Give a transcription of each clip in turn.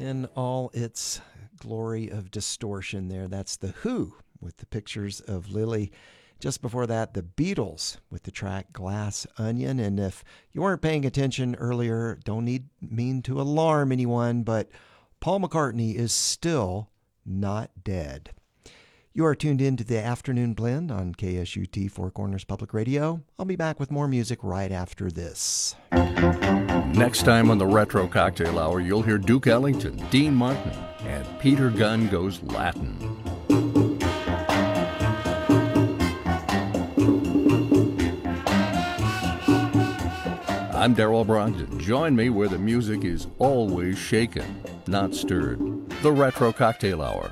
in all its glory of distortion there. That's The Who with the Pictures of Lily. Just before that, the Beatles with the track Glass Onion. And if you weren't paying attention earlier, don't mean to alarm anyone, but Paul McCartney is still not dead. You are tuned in to the Afternoon Blend on KSUT Four Corners Public Radio. I'll be back with more music right after this. Next time on the Retro Cocktail Hour, you'll hear Duke Ellington, Dean Martin, and Peter Gunn Goes Latin. I'm Darrell Brogdon. Join me where the music is always shaken, not stirred. The Retro Cocktail Hour.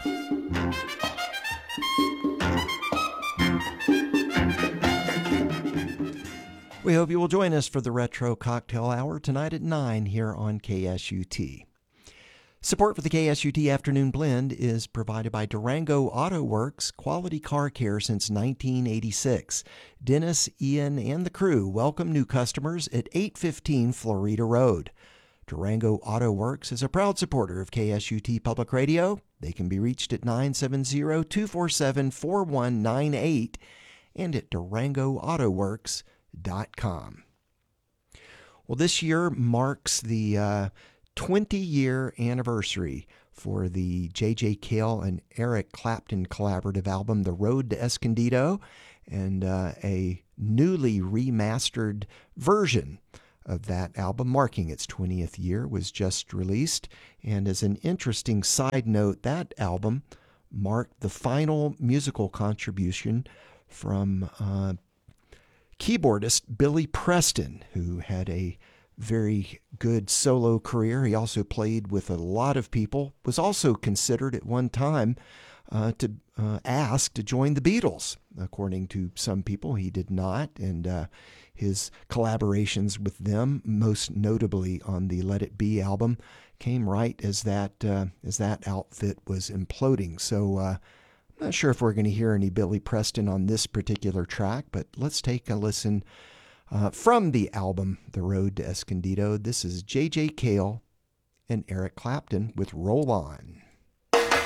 We hope you will join us for the Retro Cocktail Hour tonight at 9 here on KSUT. Support for the KSUT Afternoon Blend is provided by Durango Auto Works, quality car care since 1986. Dennis, Ian, and the crew welcome new customers at 815 Florida Road. Durango Auto Works is a proud supporter of KSUT Public Radio. They can be reached at 970-247-4198 and at DurangoAutoWorks.com. Well, this year marks the 20-year anniversary for the J.J. Cale and Eric Clapton collaborative album, The Road to Escondido, and a newly remastered version of that album marking its 20th year was just released. And as an interesting side note, that album marked the final musical contribution from keyboardist Billy Preston, who had a very good solo career. He also played with a lot of people, was also considered at one time asked to join the Beatles. According to some people, he did not, and his collaborations with them, most notably on the Let It Be album, came right as that outfit was imploding. So I'm not sure if we're going to hear any Billy Preston on this particular track, but let's take a listen from the album The Road to Escondido. This is J.J. Cale and Eric Clapton with Roll On.